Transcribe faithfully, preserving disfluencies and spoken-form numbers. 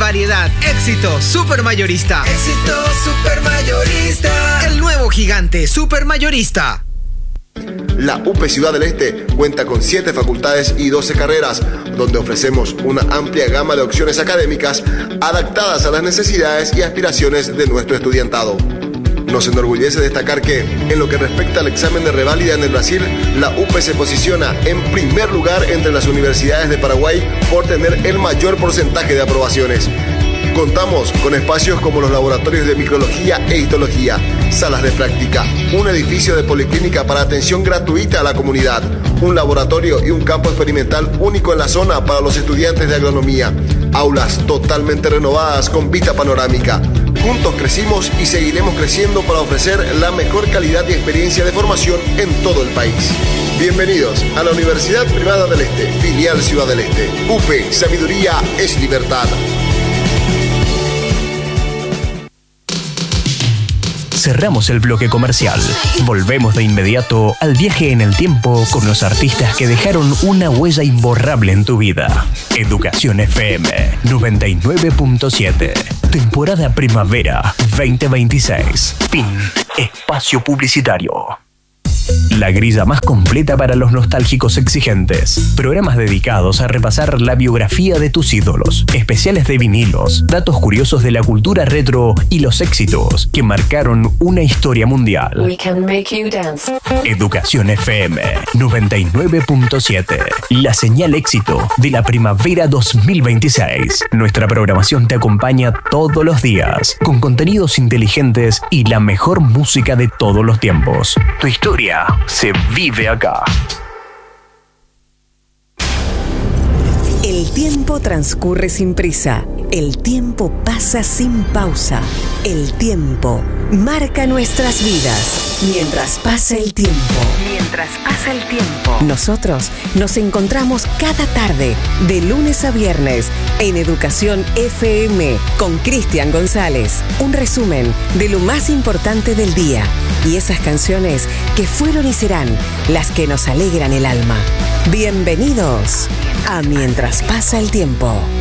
variedad. Éxito Supermayorista. Éxito Supermayorista. El nuevo gigante Supermayorista. La U P E Ciudad del Este cuenta con siete facultades y doce carreras, donde ofrecemos una amplia gama de opciones académicas adaptadas a las necesidades y aspiraciones de nuestro estudiantado. Nos enorgullece destacar que, en lo que respecta al examen de reválida en el Brasil, la U P E se posiciona en primer lugar entre las universidades de Paraguay por tener el mayor porcentaje de aprobaciones. Contamos con espacios como los laboratorios de micrología e histología, salas de práctica, un edificio de policlínica para atención gratuita a la comunidad, un laboratorio y un campo experimental único en la zona para los estudiantes de agronomía, aulas totalmente renovadas con vista panorámica. Juntos crecimos y seguiremos creciendo para ofrecer la mejor calidad y experiencia de formación en todo el país. Bienvenidos a la Universidad Privada del Este, filial Ciudad del Este. U P E, sabiduría es libertad. Cerramos el bloque comercial. Volvemos de inmediato al viaje en el tiempo con los artistas que dejaron una huella imborrable en tu vida. Educación F M noventa y nueve punto siete. Temporada Primavera veinte veintiséis. Fin. Espacio publicitario. La grilla más completa para los nostálgicos exigentes. Programas dedicados a repasar la biografía de tus ídolos. Especiales de vinilos, datos curiosos de la cultura retro y los éxitos que marcaron una historia mundial. We can make you dance. Educación F M noventa y nueve punto siete. La señal éxito de la primavera dos mil veintiséis. Nuestra programación te acompaña todos los días con contenidos inteligentes y la mejor música de todos los tiempos. Tu historia se vive acá. El tiempo transcurre sin prisa. El tiempo pasa sin pausa. El tiempo marca nuestras vidas. Mientras pasa el tiempo. Mientras pasa el tiempo. Nosotros nos encontramos cada tarde, de lunes a viernes, en Educación F M, con Cristian González. Un resumen de lo más importante del día. Y esas canciones que fueron y serán las que nos alegran el alma. Bienvenidos a Mientras pasa el tiempo.